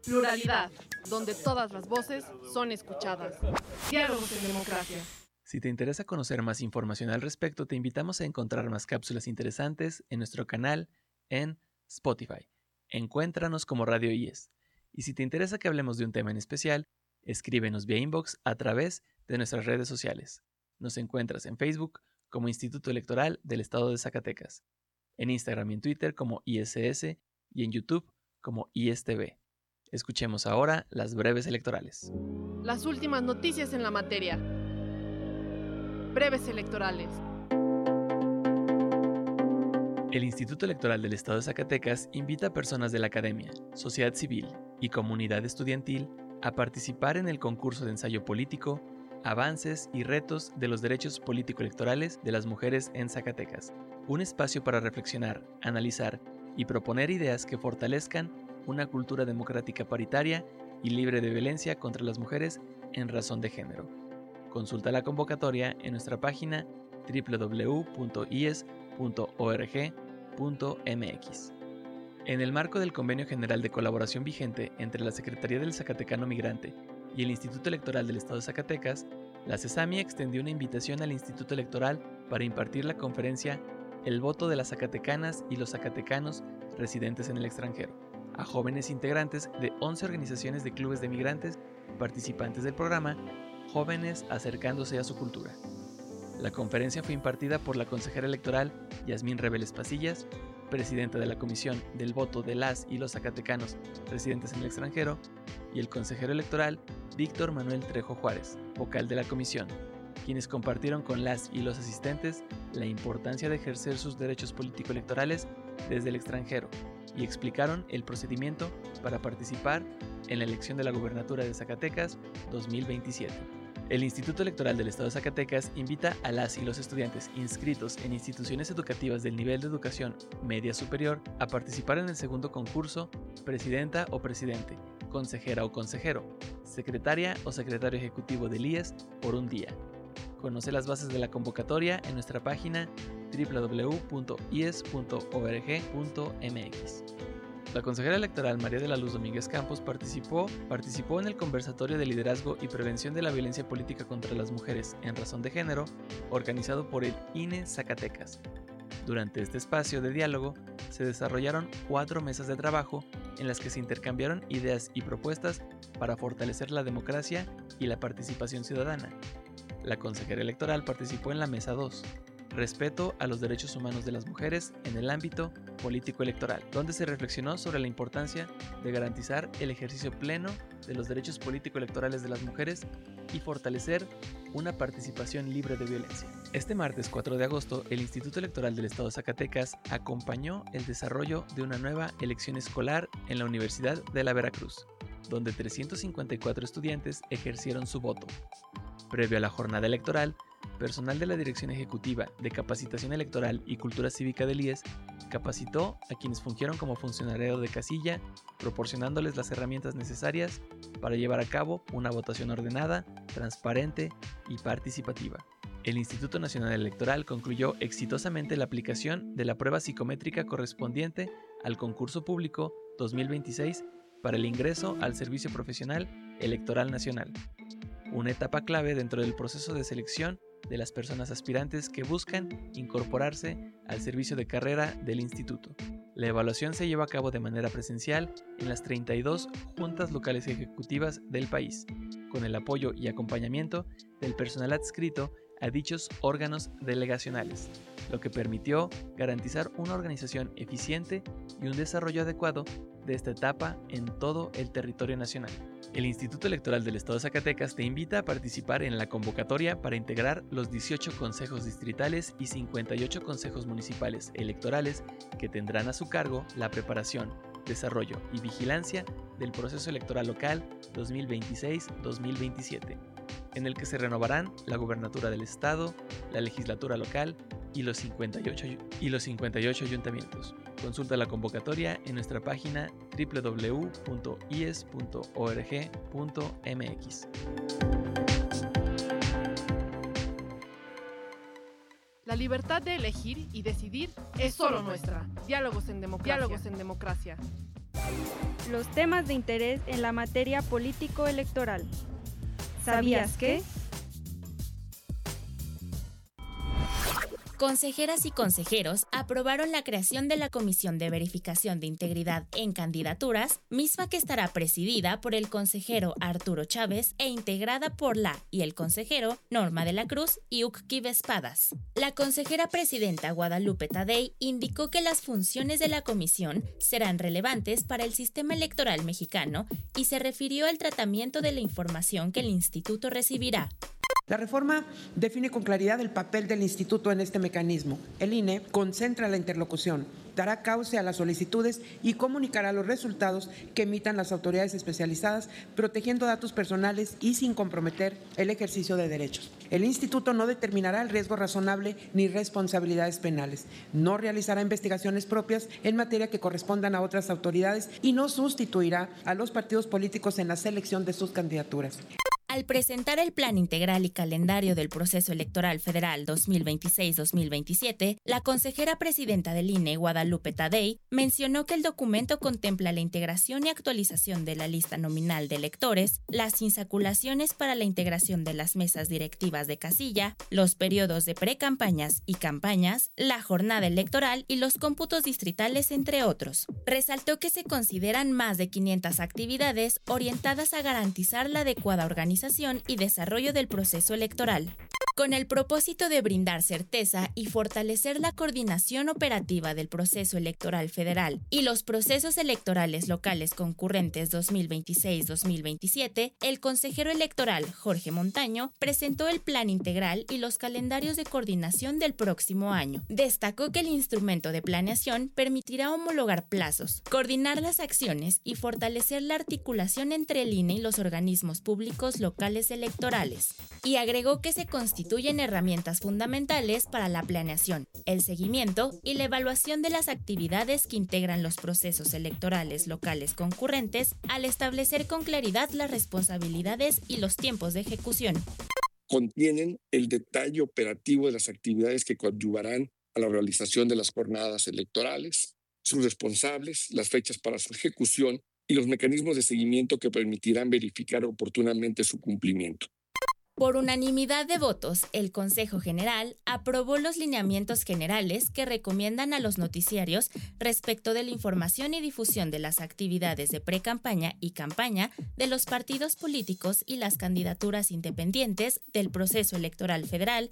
Pluralidad, donde todas las voces son escuchadas. Diálogos en democracia. Si te interesa conocer más información al respecto, te invitamos a encontrar más cápsulas interesantes en nuestro canal en Spotify. Encuéntranos como Radio IES. Y si te interesa que hablemos de un tema en especial, escríbenos vía inbox a través de nuestras redes sociales. Nos encuentras en Facebook como Instituto Electoral del Estado de Zacatecas, en Instagram y en Twitter como ISS y en YouTube como ISTV. Escuchemos ahora las breves electorales. Las últimas noticias en la materia. Breves electorales. El Instituto Electoral del Estado de Zacatecas invita a personas de la academia, sociedad civil y comunidad estudiantil a participar en el concurso de ensayo político, avances y retos de los derechos político-electorales de las mujeres en Zacatecas. Un espacio para reflexionar, analizar y proponer ideas que fortalezcan una cultura democrática paritaria y libre de violencia contra las mujeres en razón de género. Consulta la convocatoria en nuestra página www.ies.org.mx. En el marco del Convenio General de Colaboración vigente entre la Secretaría del Zacatecano Migrante y el Instituto Electoral del Estado de Zacatecas, la CESAMI extendió una invitación al Instituto Electoral para impartir la conferencia El voto de las zacatecanas y los zacatecanos residentes en el extranjero, a jóvenes integrantes de 11 organizaciones de clubes de migrantes participantes del programa Jóvenes acercándose a su cultura. La conferencia fue impartida por la consejera electoral Yasmín Reveles Pasillas, presidenta de la Comisión del Voto de las y los zacatecanos residentes en el extranjero, y el consejero electoral Víctor Manuel Trejo Juárez, vocal de la comisión, quienes compartieron con las y los asistentes la importancia de ejercer sus derechos político-electorales desde el extranjero y explicaron el procedimiento para participar en la elección de la gubernatura de Zacatecas 2027. El Instituto Electoral del Estado de Zacatecas invita a las y los estudiantes inscritos en instituciones educativas del nivel de educación media superior a participar en el segundo concurso Presidenta o Presidente, Consejera o Consejero, Secretaria o Secretario Ejecutivo del IES por un día. Conoce las bases de la convocatoria en nuestra página www.ies.org.mx. La consejera electoral María de la Luz Domínguez Campos participó en el conversatorio de liderazgo y prevención de la violencia política contra las mujeres en razón de género, organizado por el INE Zacatecas. Durante este espacio de diálogo se desarrollaron 4 mesas de trabajo en las que se intercambiaron ideas y propuestas para fortalecer la democracia y la participación ciudadana. La consejera electoral participó en la mesa 2, Respeto a los derechos humanos de las mujeres en el ámbito político-electoral, donde se reflexionó sobre la importancia de garantizar el ejercicio pleno de los derechos político-electorales de las mujeres y fortalecer una participación libre de violencia. Este martes 4 de agosto, el Instituto Electoral del Estado de Zacatecas acompañó el desarrollo de una nueva elección escolar en la Universidad de la Veracruz, donde 354 estudiantes ejercieron su voto. Previo a la jornada electoral, personal de la Dirección Ejecutiva de Capacitación Electoral y Cultura Cívica del IES capacitó a quienes fungieron como funcionariado de casilla, proporcionándoles las herramientas necesarias para llevar a cabo una votación ordenada, transparente y participativa. El Instituto Nacional Electoral concluyó exitosamente la aplicación de la prueba psicométrica correspondiente al concurso público 2026 para el ingreso al Servicio Profesional Electoral Nacional, una etapa clave dentro del proceso de selección de las personas aspirantes que buscan incorporarse al servicio de carrera del instituto. La evaluación se lleva a cabo de manera presencial en las 32 juntas locales ejecutivas del país, con el apoyo y acompañamiento del personal adscrito a dichos órganos delegacionales, lo que permitió garantizar una organización eficiente y un desarrollo adecuado de esta etapa en todo el territorio nacional. El Instituto Electoral del Estado de Zacatecas te invita a participar en la convocatoria para integrar los 18 consejos distritales y 58 consejos municipales electorales que tendrán a su cargo la preparación, desarrollo y vigilancia del proceso electoral local 2026-2027, en el que se renovarán la gubernatura del Estado, la legislatura local y los 58 ayuntamientos. Consulta la convocatoria en nuestra página www.ies.org.mx. La libertad de elegir y decidir es solo nuestra. Diálogos en democracia. los temas de interés en la materia político-electoral. ¿Sabías qué? Consejeras y consejeros aprobaron la creación de la Comisión de Verificación de Integridad en Candidaturas, misma que estará presidida por el consejero Arturo Chávez e integrada por la y el consejero Norma de la Cruz y Ucquiv Espadas. La consejera presidenta Guadalupe Tadei indicó que las funciones de la comisión serán relevantes para el sistema electoral mexicano y se refirió al tratamiento de la información que el instituto recibirá. La reforma define con claridad el papel del instituto en este mecanismo. El INE concentra la interlocución, dará cauce a las solicitudes y comunicará los resultados que emitan las autoridades especializadas, protegiendo datos personales y sin comprometer el ejercicio de derechos. El instituto no determinará el riesgo razonable ni responsabilidades penales, no realizará investigaciones propias en materia que correspondan a otras autoridades y no sustituirá a los partidos políticos en la selección de sus candidaturas. Al presentar el Plan Integral y Calendario del Proceso Electoral Federal 2026-2027, la consejera presidenta del INE, Guadalupe Tadei, mencionó que el documento contempla la integración y actualización de la lista nominal de electores, las insaculaciones para la integración de las mesas directivas de casilla, los periodos de precampañas y campañas, la jornada electoral y los cómputos distritales, entre otros. Resaltó que se consideran más de 500 actividades orientadas a garantizar la adecuada organización y desarrollo del proceso electoral, con el propósito de brindar certeza y fortalecer la coordinación operativa del proceso electoral federal y los procesos electorales locales concurrentes 2026-2027, el consejero electoral Jorge Montaño presentó el plan integral y los calendarios de coordinación del próximo año. Destacó que el instrumento de planeación permitirá homologar plazos, coordinar las acciones y fortalecer la articulación entre el INE y los organismos públicos locales electorales, y agregó que se constituyen herramientas fundamentales para la planeación, el seguimiento y la evaluación de las actividades que integran los procesos electorales locales concurrentes al establecer con claridad las responsabilidades y los tiempos de ejecución. Contienen el detalle operativo de las actividades que coadyuvarán a la realización de las jornadas electorales, sus responsables, las fechas para su ejecución y los mecanismos de seguimiento que permitirán verificar oportunamente su cumplimiento. Por unanimidad de votos, el Consejo General aprobó los lineamientos generales que recomiendan a los noticiarios respecto de la información y difusión de las actividades de precampaña y campaña de los partidos políticos y las candidaturas independientes del proceso electoral federal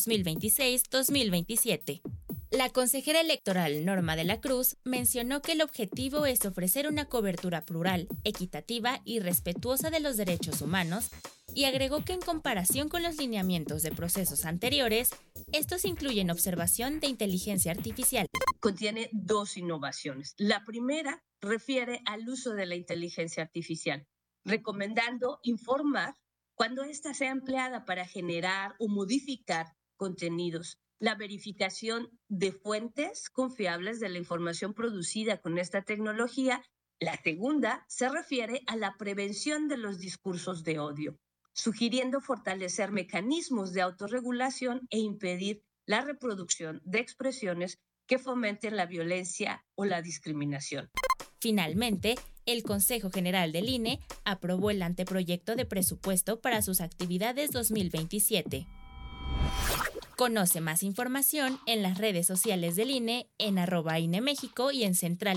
2026-2027. La consejera electoral Norma de la Cruz mencionó que el objetivo es ofrecer una cobertura plural, equitativa y respetuosa de los derechos humanos, y agregó que en comparación con los lineamientos de procesos anteriores, estos incluyen observación de inteligencia artificial. Contiene dos innovaciones. La primera refiere al uso de la inteligencia artificial, recomendando informar cuando ésta sea empleada para generar o modificar contenidos. La verificación de fuentes confiables de la información producida con esta tecnología. La segunda se refiere a la prevención de los discursos de odio, sugiriendo fortalecer mecanismos de autorregulación e impedir la reproducción de expresiones que fomenten la violencia o la discriminación. Finalmente, el Consejo General del INE aprobó el anteproyecto de presupuesto para sus actividades 2027. Conoce más información en las redes sociales del INE en @INEMéxico y en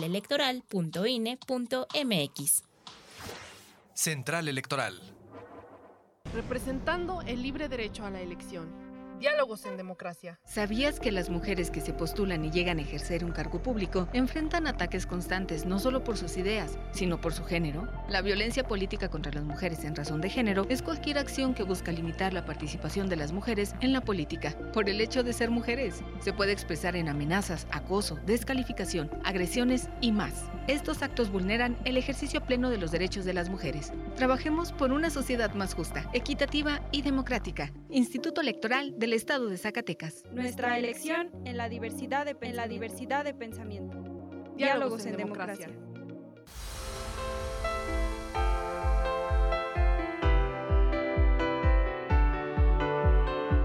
centralelectoral.ine.mx. Central Electoral. Representando el libre derecho a la elección. Diálogos en democracia. ¿Sabías que las mujeres que se postulan y llegan a ejercer un cargo público enfrentan ataques constantes no solo por sus ideas, sino por su género? La violencia política contra las mujeres en razón de género es cualquier acción que busca limitar la participación de las mujeres en la política por el hecho de ser mujeres. Se puede expresar en amenazas, acoso, descalificación, agresiones y más. Estos actos vulneran el ejercicio pleno de los derechos de las mujeres. Trabajemos por una sociedad más justa, equitativa y democrática. Instituto Electoral del Estado de Zacatecas. Nuestra elección en la diversidad de pensamiento. Diálogos en democracia.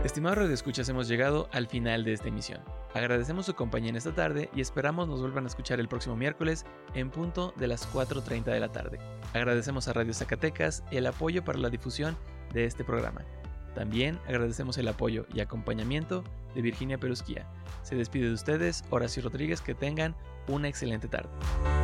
Estimados radioescuchas, hemos llegado al final de esta emisión. Agradecemos su compañía en esta tarde y esperamos nos vuelvan a escuchar el próximo miércoles en punto de las 4:30 de la tarde. Agradecemos a Radio Zacatecas el apoyo para la difusión de este programa. También agradecemos el apoyo y acompañamiento de Virginia Perusquía. Se despide de ustedes Horacio Rodríguez, que tengan una excelente tarde.